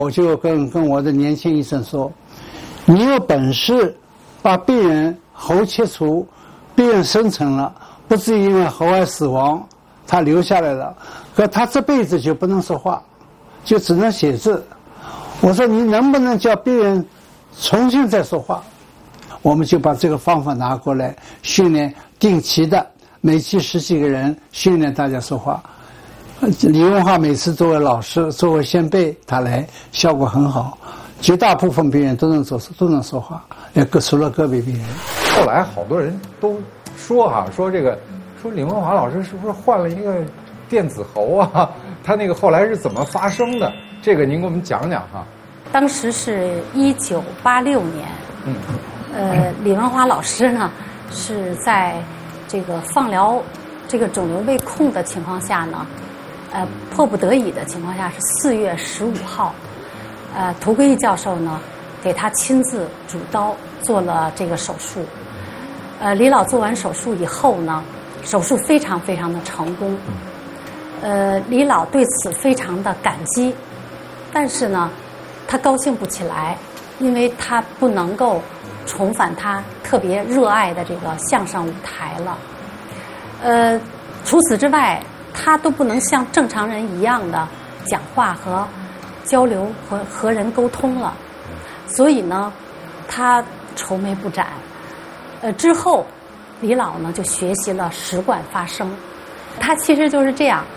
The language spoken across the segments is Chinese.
我就跟我的年轻医生说，你有本事把病人喉切除，病人生存了，不至于因为喉癌死亡，他留下来了，可他这辈子就不能说话，就只能写字。我说你能不能叫病人重新再说话？我们就把这个方法拿过来训练，定期的每期10几个人训练大家说话。李文华每次作为老师，作为先辈，他来效果很好，绝大部分病人都能说话，除了个别病人。 后来好多人都说说李文华老师是不是换了一个电子喉啊？他那个后来是怎么发生的？这个您给我们讲讲哈。 当时是1986年，李文华老师呢是在这个放疗这个肿瘤未控的情况下呢。迫不得已的情况下是4月15号，涂圭义教授呢给他亲自主刀做了这个手术。李老做完手术以后呢，手术非常非常的成功。李老对此非常的感激，但是呢，他高兴不起来，因为他不能够重返他特别热爱的这个相声舞台了。除此之外，他都不能像正常人一样的讲话和交流和人沟通了，所以呢，他愁眉不展。之后，李老呢就学习了食管发声，他其实就是这样，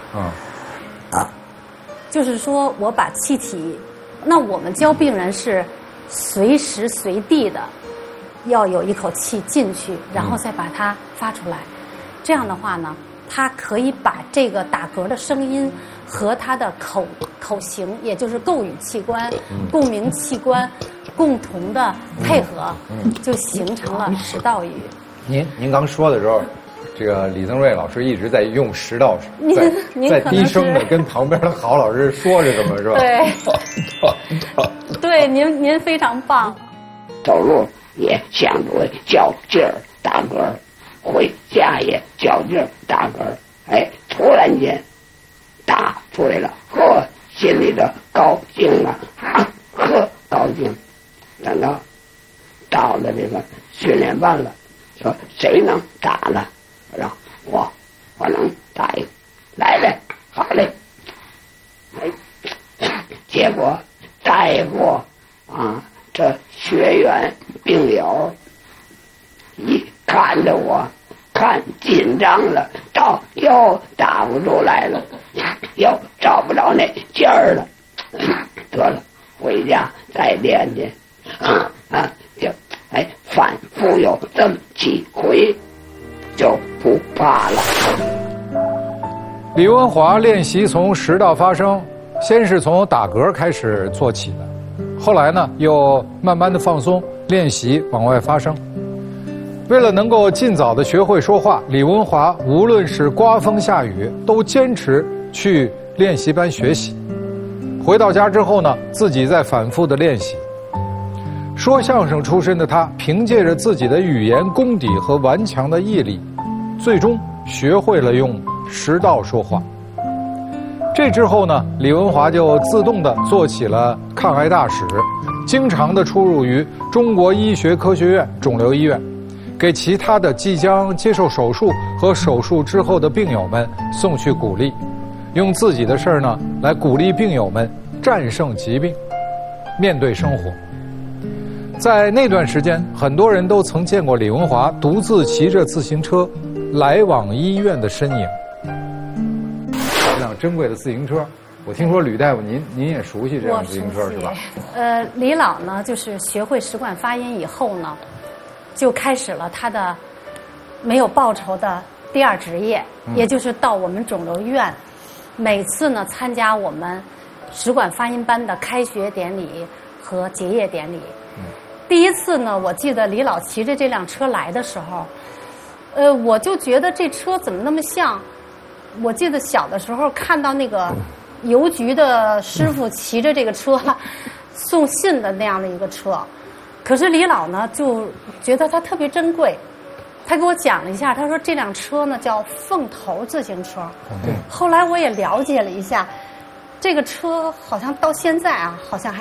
就是说我把气体，那我们教病人是随时随地的要有一口气进去，然后再把它发出来，这样的话呢。他可以把这个打嗝的声音和他的口型，也就是构语器官、共鸣器官共同的配合，就形成了食道语。 您刚说的时候，这个李增瑞老师一直在用食道，在低声的跟旁边的郝老师说着什么，是吧？ 对，对，您非常棒。 走路也相对较劲儿打嗝。回家也较劲儿打嗝，突然间打出来了，心里的高兴了，高兴。等到了这个训练班了，说谁能打了？我能打一个，来呗，好嘞。结果带过这学员病友一看着我，看紧张了，又打不出来了，又找不着那劲儿了，得了，回家再练去，就反复有这么几回，就不怕了。 李文华练习从食道发声，先是从打嗝开始做起的，后来呢又慢慢的放松，练习往外发声。为了能够尽早的学会说话，李文华无论是刮风下雨，都坚持去练习班学习。回到家之后呢，自己再反复的练习。说相声出身的他，凭借着自己的语言功底和顽强的毅力，最终学会了用食道说话。这之后呢，李文华就自动的做起了抗癌大使，经常的出入于中国医学科学院肿瘤医院，给其他的即将接受手术和手术之后的病友们送去鼓励，用自己的事儿呢来鼓励病友们战胜疾病，面对生活。在那段时间，很多人都曾见过李文华独自骑着自行车来往医院的身影。这辆珍贵的自行车，我听说吕大夫您也熟悉这辆自行车是吧？ 李老呢，就是学会食管发音以后呢，就开始了他的没有报酬的第二职业，也就是到我们肿瘤医院，每次呢参加我们食管发音班的开学典礼和结业典礼。第一次呢，我记得李老骑着这辆车来的时候，我就觉得这车怎么那么像？我记得小的时候看到那个邮局的师傅骑着这个车送信的那样的一个车，可是李老呢就觉得它特别珍贵，他给我讲了一下，他说这辆车呢叫凤头自行车。后来我也了解了一下，这个车好像到现在好像还